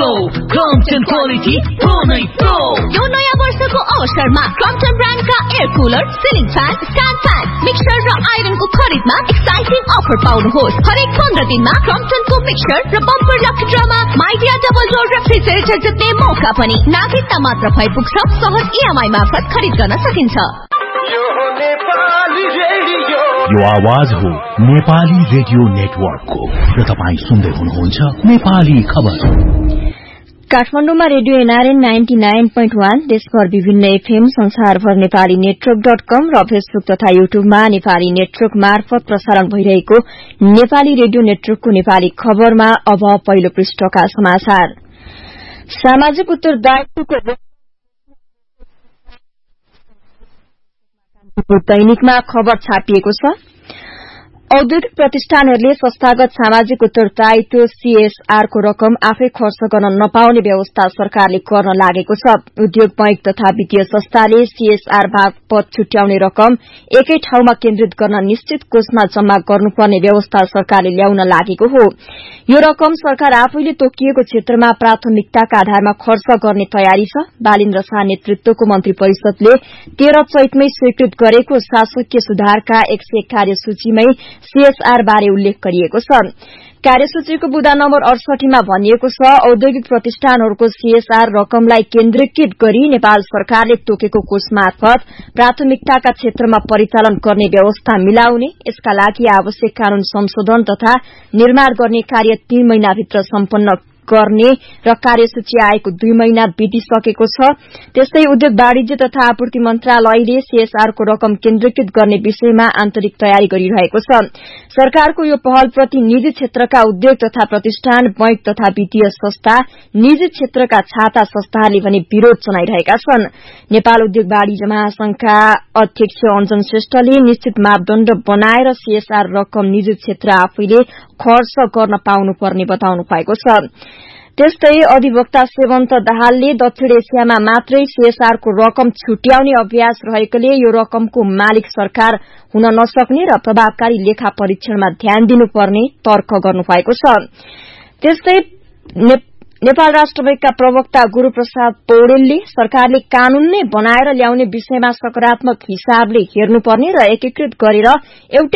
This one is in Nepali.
प्रो क्रम्पटन क्वालिटी प्रो नै प्रो। यो नयाँ वर्षको अवसरमा Crompton ब्रान्डका air cooler, ceiling fan, stand fan, mixer र आइरनको खरिदमा एक्साइटिङ अफर पाउनुहोस्। हरेक 15 दिनमा क्रम्पटनको मिक्सर र bumper lucky drama Midea double door refrigerator जित्ने मौका पनि। नागरिकता मात्र भए पुग्छ। सहज EMI मार्फत खरिद गर्न सकिन्छ। यो आवाज हो नेपाली रेडियो नेटवर्कको र तपाईं सुन्दै हुनुहुन्छ नेपाली खबर। काठमाडौँमा रेडियो एनआरएन 99.1, देशभर विभिन्न FM, संसारभर नेपाली नेटवर्क.com र फेसबुक तथा युट्युबमा नेपाली नेटवर्क मार्फत प्रसारण भइरहेको नेपाली रेडियो नेटवर्कको नेपाली खबरमा अब पहिलो पृष्ठका समाचार। सामाजिक उत्तरदायित्वको दैनिकमा खबर छापिएको छ। औद्योगिक प्रतिष्ठानहरूले संस्थागत सामाजिक उत्तरदायित्व CSR को रकम आफै खर्च गर्न नपाउने व्यवस्था सरकारले गर्न लागेको छ। उद्योग बैंक तथा वित्तीय संस्थाले CSR बापत छुट्याउने रकम एकै ठाउँमा केन्द्रित गर्न निश्चित कोषमा जम्मा गर्नुपर्ने व्यवस्था सरकारले ल्याउन लागेको हो। यो रकम सरकार आफैले तोकिएको क्षेत्रमा प्राथमिकताका आधारमा खर्च गर्ने तयारी छ। बालिन्द्र शाह नेतृत्वको मन्त्री परिषदले 13 चैतमै स्वीकृत गरेको शासकीय सुधारका 101 कार्यसूचीमै CSR बारे उल्लेख गरिएको छ। कार्यसूचीको बुँदा नम्बर 68 मा भनिएको छ, औद्योगिक प्रतिष्ठानहरूको CSR रकमलाई केन्द्रीकृत गरी नेपाल सरकारले तोकेको कोष मार्फत प्राथमिकताका क्षेत्रमा परिचालन गर्ने व्यवस्था मिलाउने, यसका लागि आवश्यक कानून संशोधन तथा निर्माण गर्ने कार्य 3 महिनाभित्र सम्पन्न गर्ने र कार्यसूची आएको 2 महिना बितिसकेको छ। त्यस्तै उद्योग वाणिज्य तथा आपूर्ति मन्त्रालयले CSR को रकम केन्द्रीकृत गर्ने विषयमा आन्तरिक तयारी गरिरहेको छ। सरकारको यो पहलप्रति निजी क्षेत्रका उद्योग तथा प्रतिष्ठान, बैंक तथा वित्तीय संस्था, निजी क्षेत्रका छाता संस्थाहरूले भने विरोध जनाइरहेका छन्। नेपाल उद्योग वाणिज्य महासंघका अध्यक्ष अञ्जन श्रेष्ठले निश्चित मापदण्ड बनाएर CSR रकम निजी क्षेत्र आफैले खर्च गर्न पाउनुपर्ने बताउनु भएको छ। त्यस्तै अधिवक्ता सेवन्त दाहालले दक्षिण एसियामा मात्रै CSR को रकम छुट्याउने अभ्यास रहेकोले यो रकमको मालिक सरकार हुन नसक्ने र प्रभावकारी लेखा परीक्षणमा ध्यान दिनुपर्ने तर्क गर्नुभएको छ। त्यस्तै नेपाल राष्ट्र बैंकका प्रवक्ता गुरूप्रसाद पौडेलले सरकारले कानून नै बनाएर ल्याउने विषयमा सकारात्मक हिसाबले हेर्नुपर्ने र एकीकृत गरेर एउटै